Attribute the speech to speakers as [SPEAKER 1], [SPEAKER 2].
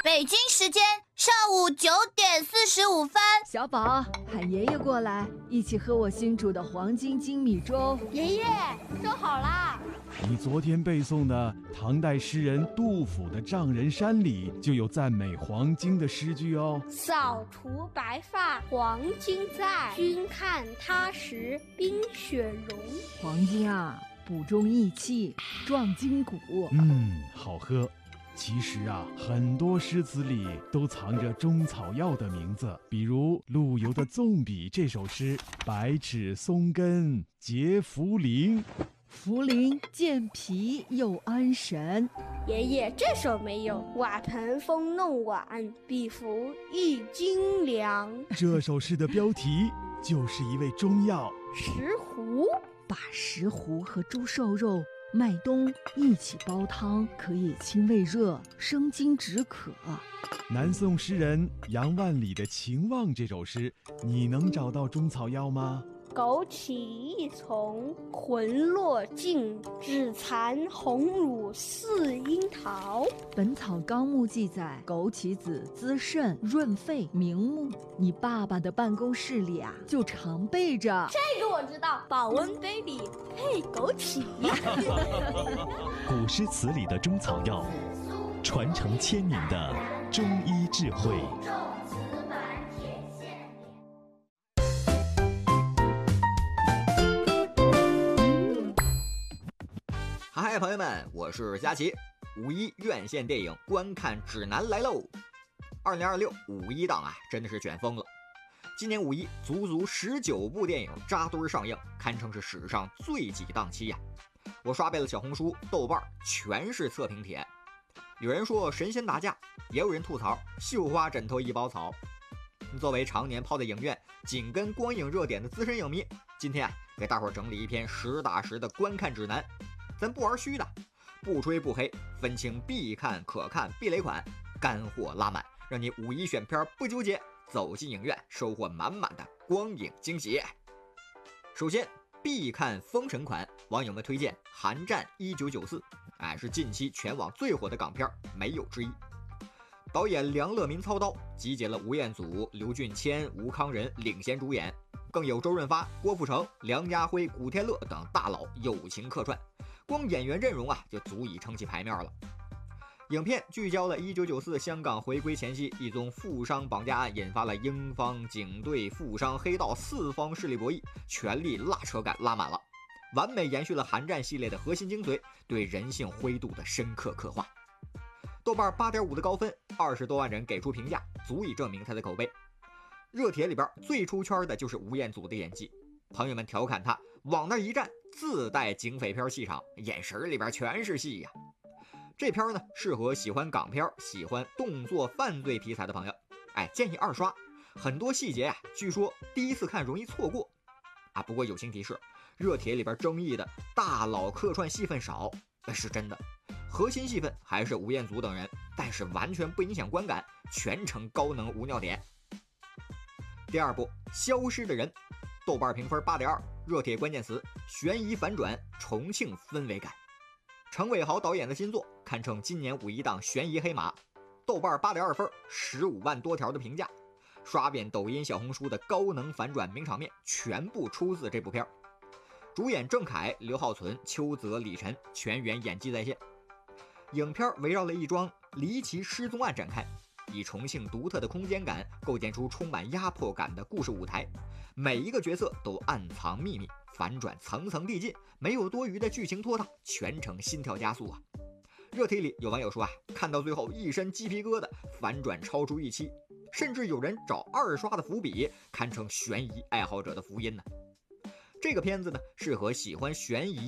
[SPEAKER 1] 北京时间上午9:45。
[SPEAKER 2] 小宝，喊爷爷过来，一起喝我新煮的黄金精米粥。
[SPEAKER 3] 爷爷，粥好啦！
[SPEAKER 4] 你昨天背诵的唐代诗人杜甫的《丈人山》里就有赞美黄金的诗句哦。
[SPEAKER 3] 扫除白发黄金在，君看他时冰雪融。
[SPEAKER 2] 黄金啊，补中益气，壮筋骨。
[SPEAKER 4] 好喝。其实啊，很多诗词里都藏着中草药的名字，比如陆游的《纵笔》这首诗，百尺松根结茯苓，
[SPEAKER 2] 茯苓健脾又安神。
[SPEAKER 3] 爷爷，这首没有。瓦盆风弄碗，比服一斤粮。
[SPEAKER 4] 这首诗的标题就是一味中药
[SPEAKER 3] 石斛。
[SPEAKER 2] 把石斛和猪瘦肉、麦冬一起煲汤，可以清胃热、生津止渴。
[SPEAKER 4] 南宋诗人杨万里的《情望》这首诗，你能找到中草药吗？
[SPEAKER 3] 枸杞一丛，魂落尽，只残红乳似樱桃。
[SPEAKER 2] 本草纲目记载，枸杞子滋肾润肺明目。你爸爸的办公室里啊，就常备着。
[SPEAKER 3] 这个我知道，保温杯里配枸杞。
[SPEAKER 5] 古诗词里的中草药，传承千年的中医智慧。
[SPEAKER 6] 嗨，朋友们，我是佳琪。五一院线电影观看指南来喽！2026五一档啊，真的是卷疯了。今年五一足足19部电影扎堆上映，堪称是史上最挤档期呀。我刷遍了小红书、豆瓣，全是测评帖。有人说神仙打架，也有人吐槽绣花枕头一包草。作为常年泡在影院紧跟光影热点的资深影迷，今天啊，给大伙整理一篇实打实的观看指南。咱不玩虚的，不吹不黑，分清必看可看避雷款，干货拉满，让你五一选片不纠结，走进影院收获满满的光影惊喜。首先必看封神款，网友们推荐《寒战1994》，是近期全网最火的港片，没有之一。导演梁乐民操刀，集结了吴彦祖、刘俊谦、吴康仁领衔主演，更有周润发、郭富城、梁家辉、古天乐等大佬友情客串，光演员阵容啊就足以撑起牌面了。影片聚焦了1994香港回归前夕一宗富商绑架案，引发了英方、警队、富商、黑道四方势力博弈，权力拉扯感拉满了，完美延续了寒战系列的核心精髓，对人性灰度的深刻刻画。豆瓣8.5的高分，20多万人给出评价，足以证明他的口碑。热帖里边最出圈的就是吴彦祖的演技，朋友们调侃他往那一站自带警匪片气场，眼神里边全是戏呀。这片呢适合喜欢港片、喜欢动作犯罪题材的朋友，建议二刷，很多细节据说第一次看容易错过不过友情提示，热帖里边争议的大佬客串戏份少，是真的，核心戏份还是吴彦祖等人，但是完全不影响观感，全程高能无尿点。第二部消失的人，豆瓣评分8.2，热帖关键词悬疑反转，重庆氛围感。程伟豪导演的新作，堪称今年五一档悬疑黑马，豆瓣8.2分，15万多条的评价，刷遍抖音小红书的高能反转名场面全部出自这部片。主演郑恺、刘浩存、邱泽、李晨全员演技在线。影片围绕了一桩离奇失踪案展开，以重庆独特的空间感构建出充满压迫感的故事舞台，每一个角色都暗藏秘密，反转层层递进，没有多余的剧情拖沓，全程心跳加速啊！热帖里有网友说看到最后一身鸡皮疙瘩，反转超出预期，甚至有人找二刷的伏笔，堪称悬疑爱好者的福音呢。这个片子呢，适合喜欢悬疑